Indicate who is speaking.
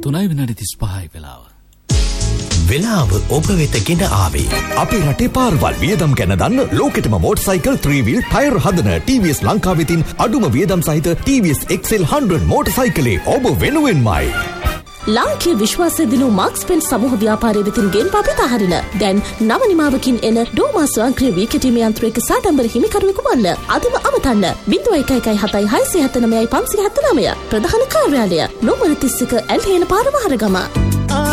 Speaker 1: 3:35 වෙලාව.
Speaker 2: වෙලාව ඔබ වෙත ගෙන ආවේ
Speaker 3: අපේ රටේ පාරවල් වියදම් ගැන දන්න ලෝකෙටම මෝටර්සයිකල් 3 wheel ටයර් හදන TVS ලංකාව වෙතින් අඩුම වියදම් සහිත TVS XL 100 මෝටර්සයිකලේ ඔබ වෙනුවෙන්මයි.
Speaker 4: ලාංකීය විශ්වාසය දිනු මාක්ස් පෙන් සමූහ ව්‍යාපාරයේ වෙතින් ගෙන්වා ප්‍රතාහරින දැන් නව නිමාවකින් එන ඩෝමා ස්වයංක්‍රීය වීකටීම යන්ත්‍රයක සාඩම්බර හිමිකරුවෙකු වන්න. අදම අමතන්න 0117 679 579 ප්‍රධාන කාර්යාලය නෝමර 31 ඇල්හේන පාර වහරගම.